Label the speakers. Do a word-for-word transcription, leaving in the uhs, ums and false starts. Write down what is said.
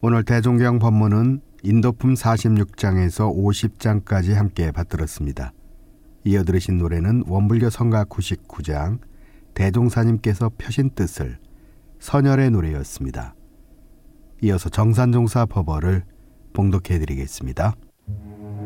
Speaker 1: 오늘 대종경 법문은 인도품 사십육 장에서 오십 장까지 함께 받들었습니다. 이어 들으신 노래는 원불교 성가 구십구 장 대종사님께서 펴신 뜻을 선열의 노래였습니다. 이어서 정산종사 법어를 봉독해 드리겠습니다.